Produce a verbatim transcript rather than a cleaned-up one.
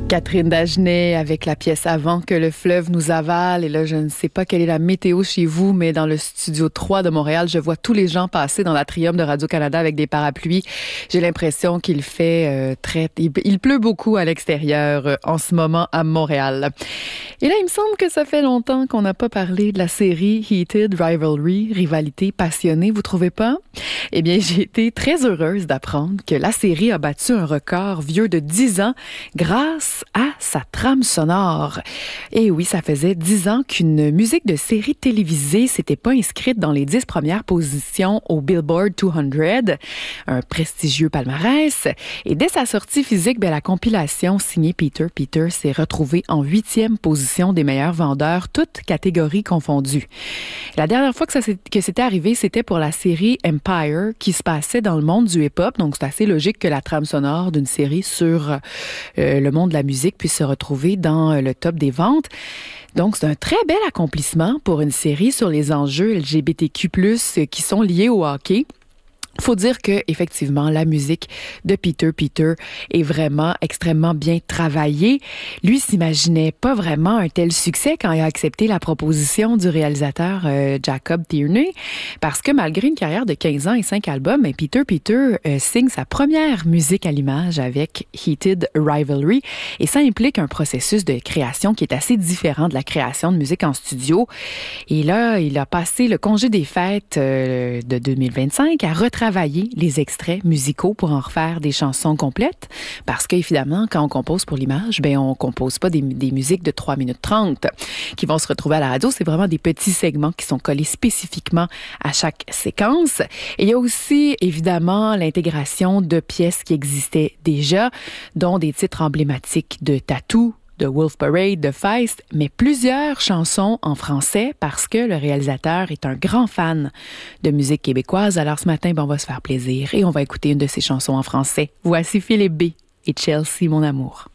Catherine Dagenet avec la pièce Avant que le fleuve nous avale. Et là, je ne sais pas quelle est la météo chez vous, mais dans le studio trois de Montréal, je vois tous les gens passer dans l'atrium de Radio-Canada avec des parapluies. J'ai l'impression qu'il fait euh, très... Il, il pleut beaucoup à l'extérieur euh, en ce moment à Montréal. Et là, il me semble que ça fait longtemps qu'on n'a pas parlé de la série Heated Rivalry, rivalité passionnée, vous trouvez pas? Eh bien, j'ai été très heureuse d'apprendre que la série a battu un record vieux de dix ans grâce à sa trame sonore. Et oui, ça faisait dix ans qu'une musique de série télévisée s'était pas inscrite dans les dix premières positions au Billboard deux cents, un prestigieux palmarès. Et dès sa sortie physique, ben, la compilation signée Peter Peter s'est retrouvée en huitième position des meilleurs vendeurs, toutes catégories confondues. La dernière fois que ça s'est, que c'était arrivé, c'était pour la série Empire, qui se passait dans le monde du hip-hop. Donc, c'est assez logique que la trame sonore d'une série sur euh, le monde de la musique puisse se retrouver dans le top des ventes. Donc, c'est un très bel accomplissement pour une série sur les enjeux L G B T Q plus, qui sont liés au hockey. Faut dire que, effectivement, la musique de Peter Peter est vraiment extrêmement bien travaillée. Lui s'imaginait pas vraiment un tel succès quand il a accepté la proposition du réalisateur euh, Jacob Tierney, parce que malgré une carrière de quinze ans et cinq albums, Peter Peter euh, signe sa première musique à l'image avec Heated Rivalry, et ça implique un processus de création qui est assez différent de la création de musique en studio. Et là, il a passé le congé des fêtes euh, de deux mille vingt-cinq à retravailler travailler les extraits musicaux pour en refaire des chansons complètes, parce qu'évidemment, quand on compose pour l'image, ben on compose pas des, des musiques de trois minutes trente qui vont se retrouver à la radio. C'est vraiment des petits segments qui sont collés spécifiquement à chaque séquence. Et il y a aussi, évidemment, l'intégration de pièces qui existaient déjà, dont des titres emblématiques de Tattoo, de Wolf Parade, de Feist, mais plusieurs chansons en français parce que le réalisateur est un grand fan de musique québécoise. Alors ce matin, ben, on va se faire plaisir et on va écouter une de ses chansons en français. Voici Philippe B. et Chelsea, mon amour.